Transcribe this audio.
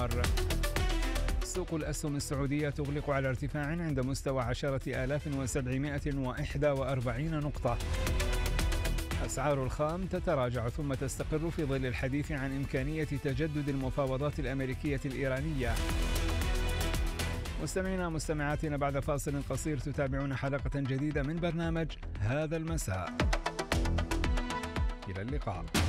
الدولار. سوق الأسهم السعودية تغلق على ارتفاع عند مستوى 10,741 نقطة. أسعار الخام تتراجع ثم تستقر في ظل الحديث عن إمكانية تجدد المفاوضات الأمريكية الإيرانية. مستمعينا مستمعاتنا، بعد فاصل قصير تتابعون حلقة جديدة من برنامج هذا المساء. إلى اللقاء.